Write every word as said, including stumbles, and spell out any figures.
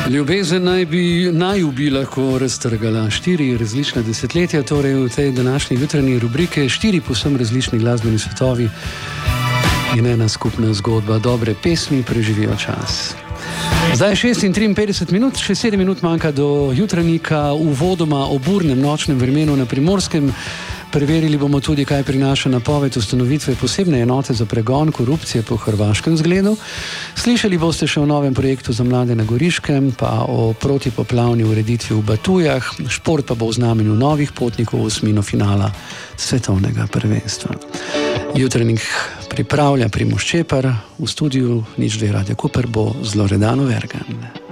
Ljubezen naj bi naj bi lahko raztrgala štiri različna desetletja, torej v tej današnji jutranji rubrike štiri povsem različni glasbeni svetovi in ena skupna zgodba. Dobre pesmi preživijo čas. Zdaj je šest in triinpetdeset minut, še sedem minut manjka do jutranjika, uvodoma o burnem nočnem vremenu na Primorskem. Preverili bomo tudi, kaj prinaša napoved ustanovitve posebne enote za pregon korupcije po hrvaškem zgledu. Slišali boste še o novem projektu za mlade na Goriškem, pa o protipoplavni ureditvi v Batujah. Šport pa bo v znamenju novih potnikov v osmino finala svetovnega prvenstva. Jutranjik pripravlja Primož Čepar, v studiu nič dve Radio Koper bo z Loredano Vergan.